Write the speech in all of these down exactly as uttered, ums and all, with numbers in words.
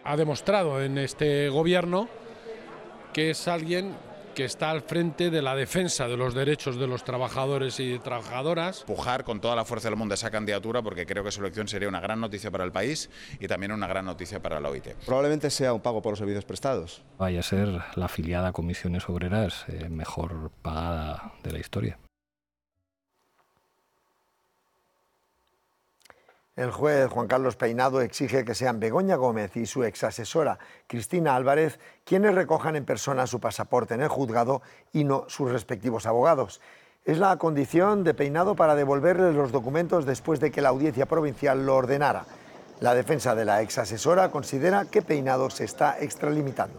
ha demostrado en este gobierno que es alguien que está al frente de la defensa de los derechos de los trabajadores y trabajadoras. Empujar con toda la fuerza del mundo esa candidatura, porque creo que su elección sería una gran noticia para el país y también una gran noticia para la O I T. Probablemente sea un pago por los servicios prestados. Vaya a ser la afiliada a Comisiones Obreras eh, mejor pagada de la historia. El juez Juan Carlos Peinado exige que sean Begoña Gómez y su exasesora Cristina Álvarez quienes recojan en persona su pasaporte en el juzgado y no sus respectivos abogados. Es la condición de Peinado para devolverles los documentos después de que la Audiencia Provincial lo ordenara. La defensa de la exasesora considera que Peinado se está extralimitando.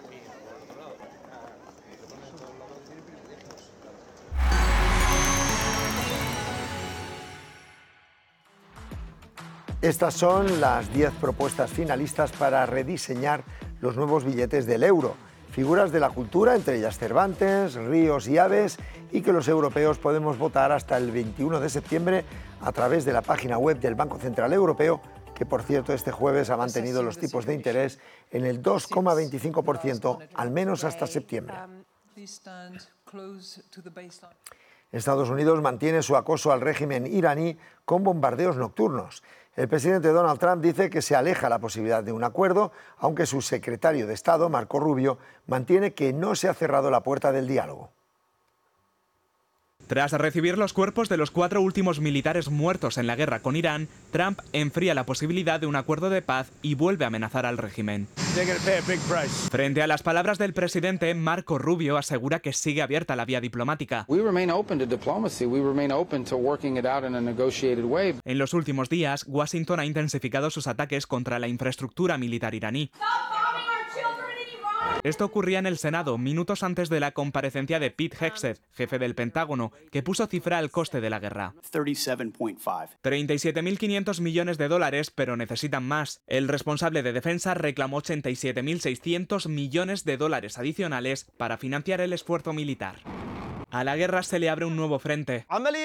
Estas son las diez propuestas finalistas para rediseñar los nuevos billetes del euro. Figuras de la cultura, entre ellas Cervantes, Ríos y Aves, y que los europeos podemos votar hasta el veintiuno de septiembre a través de la página web del Banco Central Europeo, que por cierto este jueves ha mantenido los tipos de interés en el dos coma veinticinco por ciento, al menos hasta septiembre. Estados Unidos mantiene su acoso al régimen iraní con bombardeos nocturnos. El presidente Donald Trump dice que se aleja la posibilidad de un acuerdo, aunque su secretario de Estado, Marco Rubio, mantiene que no se ha cerrado la puerta del diálogo. Tras recibir los cuerpos de los cuatro últimos militares muertos en la guerra con Irán, Trump enfría la posibilidad de un acuerdo de paz y vuelve a amenazar al régimen. Frente a las palabras del presidente, Marco Rubio asegura que sigue abierta la vía diplomática. En los últimos días, Washington ha intensificado sus ataques contra la infraestructura militar iraní. Esto ocurría en el Senado, minutos antes de la comparecencia de Pete Hegseth, jefe del Pentágono, que puso cifra al coste de la guerra. treinta y siete mil quinientos millones de dólares, pero necesitan más. El responsable de defensa reclamó ochenta y siete mil seiscientos millones de dólares adicionales para financiar el esfuerzo militar. A la guerra se le abre un nuevo frente.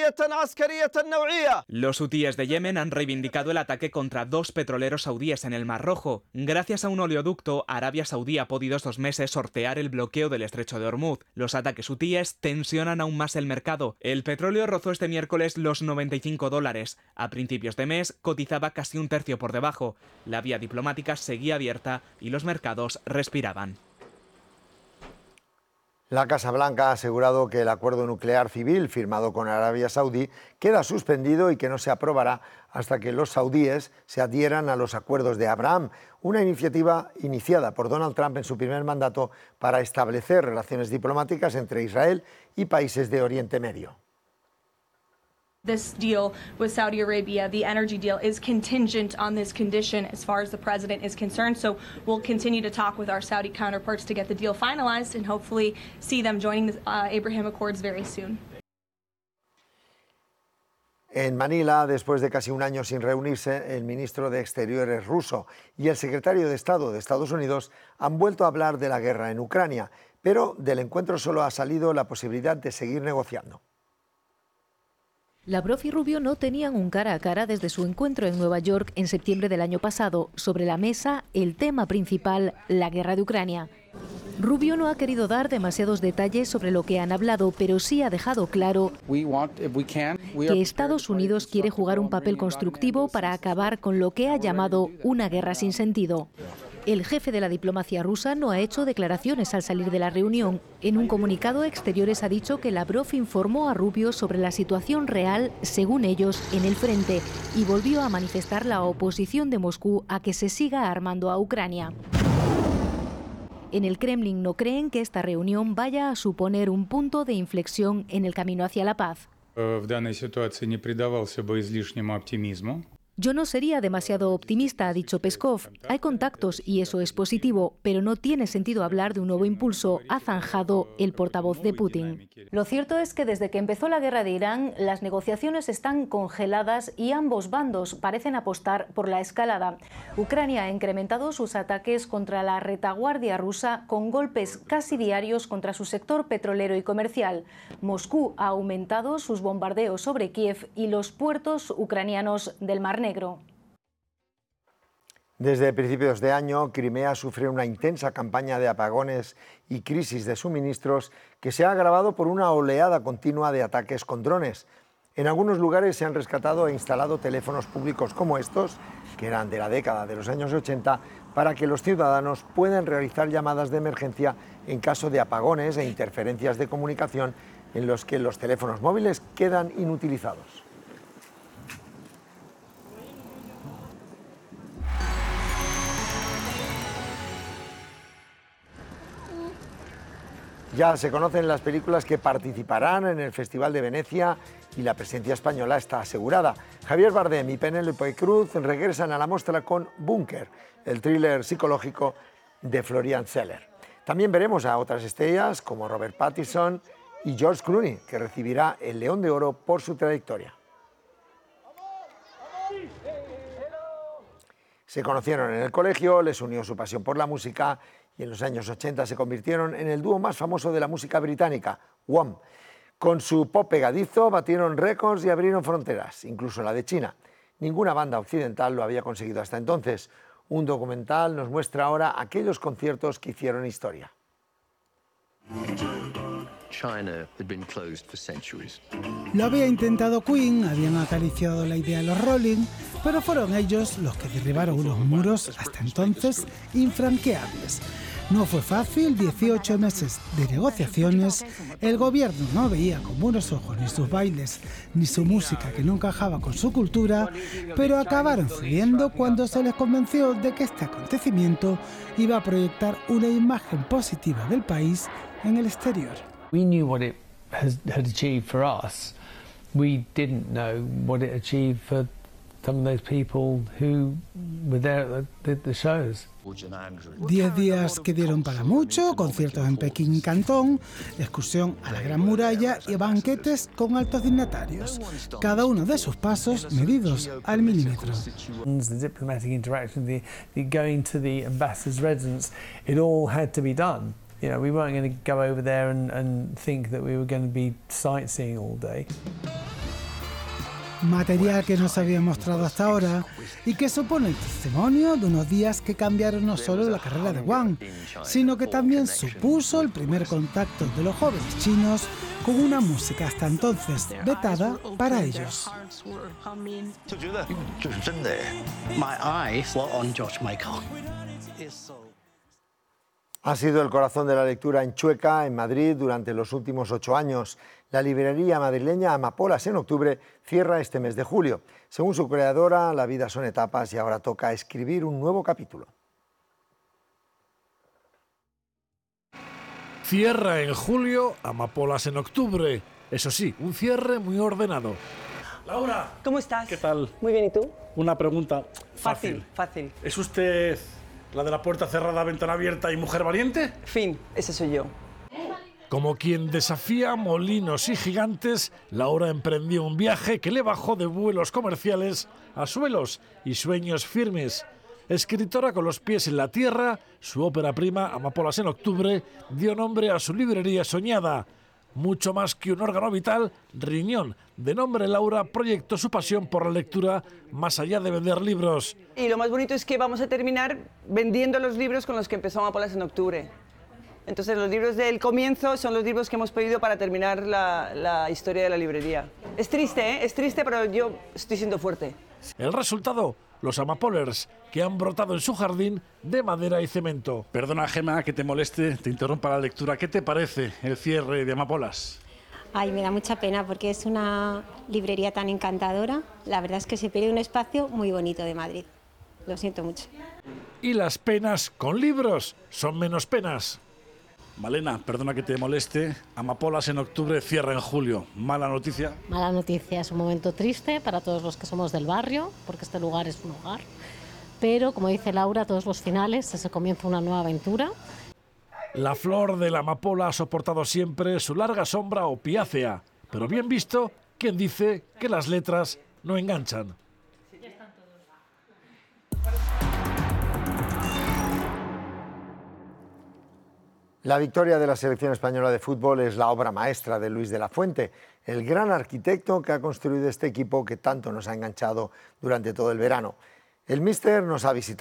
Los hutíes de Yemen han reivindicado el ataque contra dos petroleros saudíes en el Mar Rojo. Gracias a un oleoducto, Arabia Saudí ha podido estos meses sortear el bloqueo del estrecho de Hormuz. Los ataques hutíes tensionan aún más el mercado. El petróleo rozó este miércoles los noventa y cinco dólares. A principios de mes cotizaba casi un tercio por debajo. La vía diplomática seguía abierta y los mercados respiraban. La Casa Blanca ha asegurado que el acuerdo nuclear civil firmado con Arabia Saudí queda suspendido y que no se aprobará hasta que los saudíes se adhieran a los acuerdos de Abraham, una iniciativa iniciada por Donald Trump en su primer mandato para establecer relaciones diplomáticas entre Israel y países de Oriente Medio. This deal with Saudi Arabia, the energy deal, is contingent on this condition as far as the president is concerned. So we'll continue to talk with our Saudi counterparts to get the deal finalized and hopefully see them joining the uh, Abraham Accords very soon. En Manila, después de casi un año sin reunirse, el ministro de Exteriores ruso y el secretario de Estado de Estados Unidos han vuelto a hablar de la guerra en Ucrania, pero del encuentro solo ha salido la posibilidad de seguir negociando. Lavrov y Rubio no tenían un cara a cara desde su encuentro en Nueva York en septiembre del año pasado. Sobre la mesa, el tema principal, la guerra de Ucrania. Rubio no ha querido dar demasiados detalles sobre lo que han hablado, pero sí ha dejado claro que Estados Unidos quiere jugar un papel constructivo para acabar con lo que ha llamado una guerra sin sentido. El jefe de la diplomacia rusa no ha hecho declaraciones al salir de la reunión. En un comunicado, Exteriores ha dicho que Lavrov informó a Rubio sobre la situación real, según ellos, en el frente, y volvió a manifestar la oposición de Moscú a que se siga armando a Ucrania. En el Kremlin no creen que esta reunión vaya a suponer un punto de inflexión en el camino hacia la paz. Yo no sería demasiado optimista, ha dicho Peskov. Hay contactos y eso es positivo, pero no tiene sentido hablar de un nuevo impulso, ha zanjado el portavoz de Putin. Lo cierto es que desde que empezó la guerra de Irán, las negociaciones están congeladas y ambos bandos parecen apostar por la escalada. Ucrania ha incrementado sus ataques contra la retaguardia rusa con golpes casi diarios contra su sector petrolero y comercial. Moscú ha aumentado sus bombardeos sobre Kiev y los puertos ucranianos del Mar Negro. Desde principios de año, Crimea sufre una intensa campaña de apagones y crisis de suministros que se ha agravado por una oleada continua de ataques con drones. En algunos lugares se han rescatado e instalado teléfonos públicos como estos, que eran de la década de los años ochenta, para que los ciudadanos puedan realizar llamadas de emergencia en caso de apagones e interferencias de comunicación en los que los teléfonos móviles quedan inutilizados. Ya se conocen las películas que participarán en el Festival de Venecia y la presencia española está asegurada. Javier Bardem y Penélope Cruz regresan a la muestra con Búnker, el thriller psicológico de Florian Zeller. También veremos a otras estrellas como Robert Pattinson y George Clooney, que recibirá el León de Oro por su trayectoria. Se conocieron en el colegio, les unió su pasión por la música y en los años ochenta se convirtieron en el dúo más famoso de la música británica, Wham. Con su pop pegadizo batieron récords y abrieron fronteras, incluso la de China. Ninguna banda occidental lo había conseguido hasta entonces. Un documental nos muestra ahora aquellos conciertos que hicieron historia. Lo había intentado Queen, habían acariciado la idea de los Rolling, pero fueron ellos los que derribaron unos muros hasta entonces infranqueables. No fue fácil, dieciocho meses de negociaciones, el gobierno no veía con buenos ojos ni sus bailes ni su música que no encajaba con su cultura, pero acabaron cediendo cuando se les convenció de que este acontecimiento iba a proyectar una imagen positiva del país en el exterior. We knew what it has, had achieved for us. We didn't know what it achieved for some of those people who were there at the, the shows. Diez días que dieron para mucho, conciertos en Pekín y Cantón, excursión a la Gran Muralla y banquetes con altos dignatarios, cada uno de sus pasos medidos al milímetro. The diplomatic interaction, the, the going to the ambassador's residence, it all had to be done. You know, we weren't going to go over there and, and think that we were going to be sightseeing all day. Material que no se había mostrado hasta ahora y que supone el testimonio de unos días que cambiaron no solo la carrera de Wang, sino que también supuso el primer contacto de los jóvenes chinos con una música hasta entonces vetada para ellos. Ha sido el corazón de la lectura en Chueca, en Madrid, durante los últimos ocho años. La librería madrileña Amapolas en octubre cierra este mes de julio. Según su creadora, la vida son etapas y ahora toca escribir un nuevo capítulo. Cierra en julio, Amapolas en octubre. Eso sí, un cierre muy ordenado. Laura. ¿Cómo estás? ¿Qué tal? Muy bien, ¿y tú? Una pregunta fácil. Fácil, fácil. ¿Es usted la de la puerta cerrada, ventana abierta y mujer valiente? Fin, ese soy yo. Como quien desafía molinos y gigantes, Laura emprendió un viaje que le bajó de vuelos comerciales a suelos y sueños firmes. Escritora con los pies en la tierra, su ópera prima, Amapolas en octubre, dio nombre a su librería soñada. Mucho más que un órgano vital, Riñón, de nombre Laura, proyectó su pasión por la lectura más allá de vender libros. Y lo más bonito es que vamos a terminar vendiendo los libros con los que empezó Amapolas en octubre. Entonces los libros del comienzo son los libros que hemos pedido para terminar la, la historia de la librería. Es triste, ¿eh? Es triste, pero yo estoy siendo fuerte. El resultado, los Amapolers, que han brotado en su jardín de madera y cemento. Perdona, Gemma, que te moleste, te interrumpa la lectura. ¿Qué te parece el cierre de Amapolas? Ay, me da mucha pena porque es una librería tan encantadora. La verdad es que se pierde un espacio muy bonito de Madrid. Lo siento mucho. Y las penas con libros son menos penas. Malena, perdona que te moleste, Amapolas en octubre cierra en julio. ¿Mala noticia? Mala noticia, es un momento triste para todos los que somos del barrio, porque este lugar es un hogar. Pero, como dice Laura, todos los finales se comienza una nueva aventura. La flor de la amapola ha soportado siempre su larga sombra opiácea, pero bien visto, quien dice que las letras no enganchan. La victoria de la selección española de fútbol es la obra maestra de Luis de la Fuente, el gran arquitecto que ha construido este equipo que tanto nos ha enganchado durante todo el verano. El míster nos ha visitado